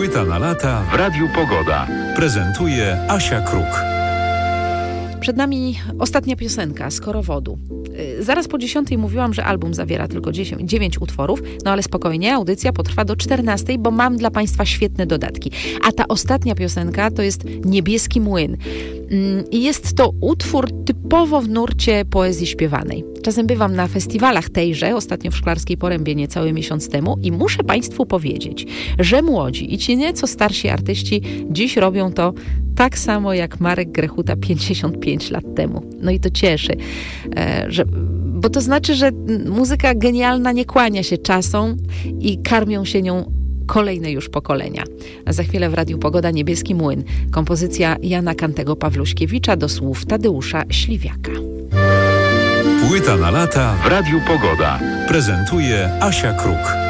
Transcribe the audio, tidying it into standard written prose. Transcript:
Płyta na lata w Radiu Pogoda. Prezentuje Asia Kruk. Przed nami ostatnia piosenka z Korowodu. Zaraz po 10 mówiłam, że album zawiera tylko 9 utworów, no ale spokojnie, audycja potrwa do 14, bo mam dla Państwa świetne dodatki. A ta ostatnia piosenka to jest Niebieski Młyn. I jest to utwór typowo w nurcie poezji śpiewanej. Czasem bywam na festiwalach tejże, ostatnio w Szklarskiej Porębie niecały miesiąc temu i muszę Państwu powiedzieć, że młodzi i ci nieco starsi artyści dziś robią to tak samo jak Marek Grechuta 55 lat temu. No i to cieszy, bo to znaczy, że muzyka genialna nie kłania się czasom i karmią się nią kolejne już pokolenia. A za chwilę w Radiu Pogoda Niebieski Młyn. Kompozycja Jana Kantego Pawluśkiewicza do słów Tadeusza Śliwiaka. Płyta na lata w Radiu Pogoda. Prezentuje Asia Kruk.